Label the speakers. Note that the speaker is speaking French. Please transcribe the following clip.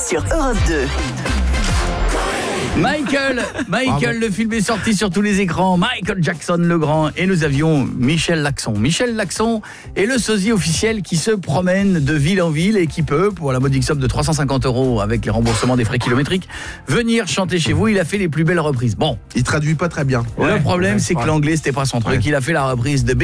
Speaker 1: sur Europe 2.
Speaker 2: Michael, le film est sorti sur tous les écrans. Michael Jackson le grand. Et nous avions Michel Laxon. Michel Laxon est le sosie officiel qui se promène de ville en ville et qui peut, pour la modique somme de 350 € avec les remboursements des frais kilométriques, venir chanter chez vous. Il a fait les plus belles reprises. Bon,
Speaker 3: il traduit pas très bien.
Speaker 2: le problème, c'est que l'anglais, c'était pas son truc. Il a fait la reprise de